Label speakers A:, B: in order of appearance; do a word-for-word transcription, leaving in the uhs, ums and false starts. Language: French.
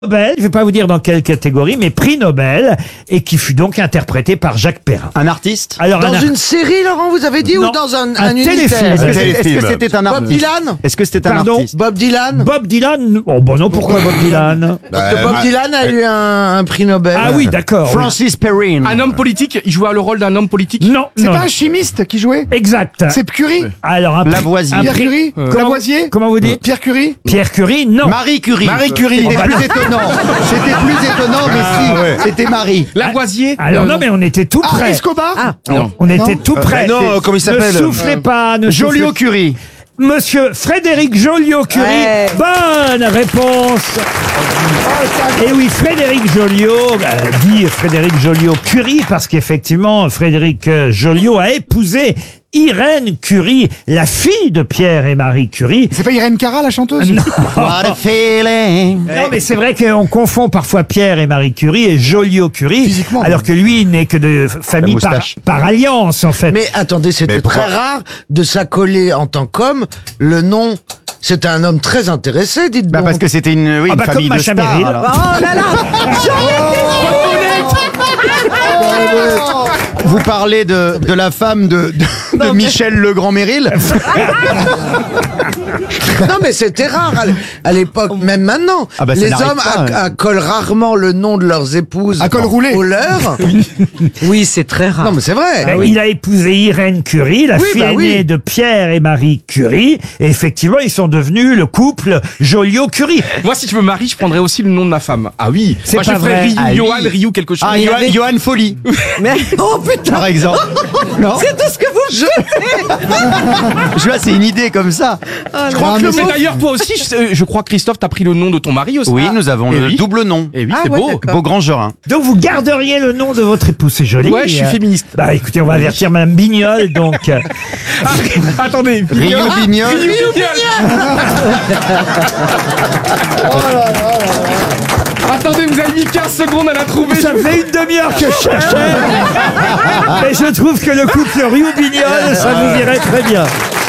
A: Nobel, je ne vais pas vous dire dans quelle catégorie, mais prix Nobel, et qui fut donc interprété par Jacques Perrin.
B: Un artiste?
A: Alors,
C: Dans
A: un
C: une série, Laurent, vous avez dit,
A: Non,
C: ou dans un,
A: un
C: un
A: téléfilm.
C: unitaire?
B: Est-ce que
A: Un
B: c'est- est-ce que c'était un
C: Bob
B: artiste?
C: Dylan?
B: Est-ce que c'était un
A: Pardon
B: artiste?
C: Bob Dylan?
A: Bob Dylan. Oh bon non, pourquoi Bob Dylan?
C: Parce que Bob Dylan a eu un, un prix Nobel.
A: Ah oui, d'accord. oui.
B: Francis Perrin.
D: Un homme politique, il jouait le rôle d'un homme politique.
A: Non,
E: C'est
A: non.
E: pas un chimiste qui jouait?
A: Exact.
E: C'est Curie?
A: Alors un prix-
B: Lavoisier.
A: un
E: Pierre
A: prix-
E: Curie?
A: Comment-
E: Lavoisier?
A: Comment vous dites?
E: Pierre Curie?
A: Pierre Curie, non.
B: Marie Curie.
E: Marie Curie.
B: C'était plus étonnant. C'était plus étonnant, mais si. C'était Marie.
D: Lavoisier.
A: Alors
D: euh,
A: non, mais on était tout
E: Ah,
A: près.
E: Escobar?
D: Non.
A: On était tout près.
F: non, euh, comment il s'appelle
A: Ne soufflez pas, ne
B: Joliot
A: soufflez-
B: Curie.
A: Monsieur Frédéric Joliot-Curie.
C: Ouais.
A: Bonne réponse. Et oui, Frédéric Joliot, bah, dit Frédéric Joliot-Curie, parce qu'effectivement, Frédéric euh, Joliot a épousé Irène Curie, la fille de Pierre et Marie Curie.
E: C'est pas Irène Cara, la chanteuse?
A: Non,
B: What a feeling.
A: non, mais c'est vrai qu'on confond parfois Pierre et Marie Curie et Joliot-Curie,
E: Physiquement,
A: alors que lui, il n'est que de famille par,
B: moustache.
A: par alliance, en fait.
C: Mais attendez, c'était
F: Mais pourquoi
C: très rare de s'accoler en tant qu'homme le nom. C'était un homme très intéressé, dites
B: Bah
C: donc.
B: parce que c'était une, oui,
A: Ah
B: une
A: bah, comme
B: famille de
A: Macha
B: stars.
A: Merrill.
B: alors.
C: Oh là là!
B: Vous parlez de, de la femme de, de, de Michel Legrand-Méril.
C: Non, mais c'était rare à l- à l'époque, même maintenant.
B: Ah bah, ça
C: Les
B: n'arrive
C: hommes
B: pas,
C: acc-
B: ouais.
C: accolent rarement le nom de leurs épouses
E: À col roulé.
C: au leur.
G: Oui, c'est très rare.
C: Non, mais c'est vrai.
A: Euh, Il a épousé Irène Curie, la
C: Oui,
A: fille
C: bah
A: aînée
C: oui.
A: de Pierre et Marie Curie. Et effectivement, ils sont devenus le couple Joliot-Curie.
D: Moi, si je me marie, je prendrais aussi le nom de ma femme. Ah oui.
A: C'est
D: Moi,
A: pas
D: je ferais
A: vrai.
D: Ryu,
B: Ah oui.
D: Johan, Ryu, quelque chose.
B: Ah, Johan, Johan Folly,
G: Mais oh putain,
B: par exemple. Non,
G: c'est tout ce que vous
C: Je-
B: je vois, c'est une idée comme ça.
D: Je crois que le mot. D'ailleurs, toi aussi, je, je crois, Christophe, t'as pris le nom de ton mari aussi.
B: Oui,
D: Ah.
B: nous avons
D: Eh
B: le
D: oui.
B: double nom.
D: Eh oui,
C: Ah
D: c'est
C: ouais,
D: beau.
C: d'accord.
B: Beaugrand-Gerin.
A: Donc vous garderiez le nom de votre épouse, c'est joli.
D: Ouais, je suis
A: Euh,
D: féministe.
A: Bah écoutez, on va avertir Madame Bignol, donc. euh,
D: Ah, attendez.
B: Rio Bignol.
D: Ryu, Bignol. Attendez, vous avez mis quinze secondes à la trouver.
A: Ça fait une demi-heure que je cherchais. Mais je trouve que le couple Rio Bignol, ça vous irait très bien.